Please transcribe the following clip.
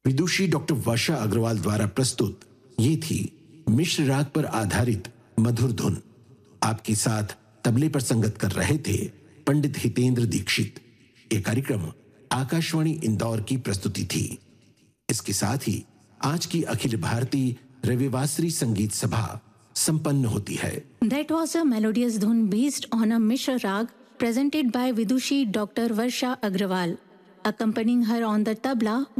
विदुषी doctor वर्षा अग्रवाल द्वारा प्रस्तुत ये थी मिश्र राग पर आधारित मधुर धुन। आपके साथ तबले पर संगत कर रहे थे पंडित हितेंद्र दीक्षित। ये कार्यक्रम आकाशवाणी इंदौर की प्रस्तुति थी। इसके साथ ही आज की अखिल भारतीय रविवासरी संगीत सभा संपन्न होती है। That was a melodious dhun based on a Mishra Rag presented by Vidushi Dr. Varsha Agrawal. Accompanying her on the tabla